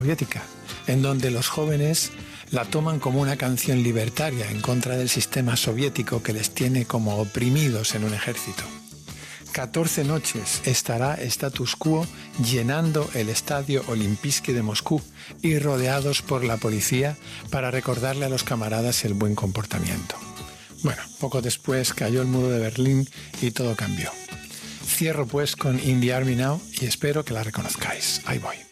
Soviética, en donde los jóvenes la toman como una canción libertaria en contra del sistema soviético que les tiene como oprimidos en un ejército. 14 noches estará Status Quo llenando el Estadio Olimpijski de Moscú y rodeados por la policía para recordarle a los camaradas el buen comportamiento. Bueno, poco después cayó el muro de Berlín y todo cambió. Cierro pues con In the Army Now y espero que la reconozcáis. Ahí voy.